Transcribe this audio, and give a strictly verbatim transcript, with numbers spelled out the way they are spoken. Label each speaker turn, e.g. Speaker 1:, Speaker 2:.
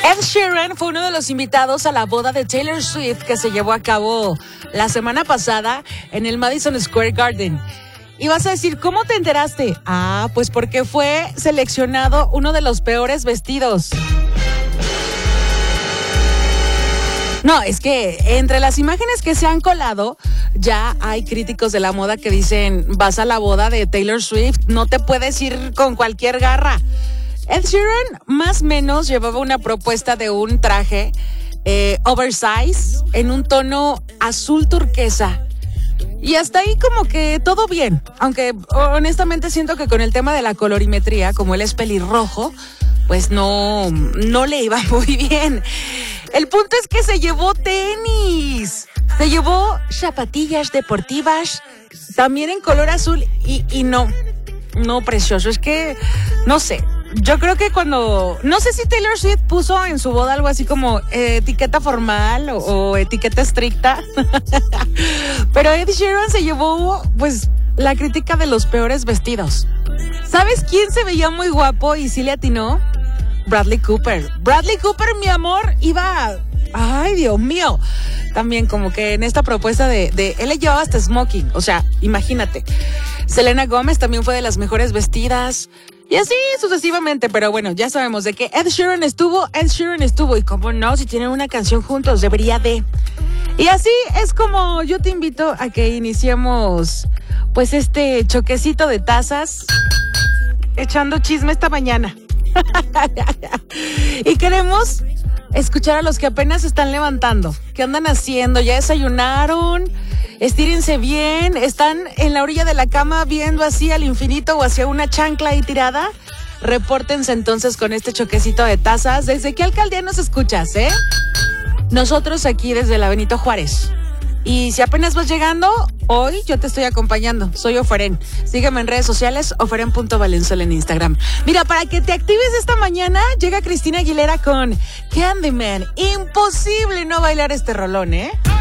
Speaker 1: Ed Sheeran fue uno de los invitados a la boda de Taylor Swift que se llevó a cabo la semana pasada en el Madison Square Garden. Y vas a decir, ¿cómo te enteraste? Ah, pues porque fue seleccionado uno de los peores vestidos. No, es que entre las imágenes que se han colado, ya hay críticos de la moda que dicen, vas a la boda de Taylor Swift, no te puedes ir con cualquier garra. Ed Sheeran más o menos llevaba una propuesta de un traje eh, oversize en un tono azul turquesa. Y hasta ahí como que todo bien, aunque honestamente siento que con el tema de la colorimetría, como él es pelirrojo, pues no, no le iba muy bien. El punto es que se llevó tenis, se llevó zapatillas deportivas, también en color azul y, y no, no precioso, es que no sé. Yo creo que cuando, no sé si Taylor Swift puso en su boda algo así como eh, etiqueta formal o, o etiqueta estricta, pero Ed Sheeran se llevó pues la crítica de los peores vestidos. ¿Sabes quién se veía muy guapo y sí le atinó? Bradley Cooper. Bradley Cooper, mi amor, iba, ay Dios mío, también como que en esta propuesta de, de él le llevaba hasta smoking, o sea, imagínate. Selena Gomez también fue de las mejores vestidas. Y así sucesivamente, pero bueno, ya sabemos de que Ed Sheeran estuvo, Ed Sheeran estuvo, y cómo no, si tienen una canción juntos, debería de. Y así es como yo te invito a que iniciemos, pues este choquecito de tazas, echando chisme esta mañana. Y queremos escuchar a los que apenas están levantando. ¿Qué andan haciendo? ¿Ya desayunaron? Estírense bien. ¿Están en la orilla de la cama viendo así al infinito o hacia una chancla ahí tirada? Repórtense entonces con este choquecito de tazas. ¿Desde qué alcaldía nos escuchas, eh? Nosotros aquí desde la Benito Juárez. Y si apenas vas llegando, hoy yo te estoy acompañando. Soy Oferen. Sígueme en redes sociales, oferen punto valenzuela en Instagram. Mira, para que te actives esta mañana, llega Cristina Aguilera con Candyman. Imposible no bailar este rolón, ¿eh?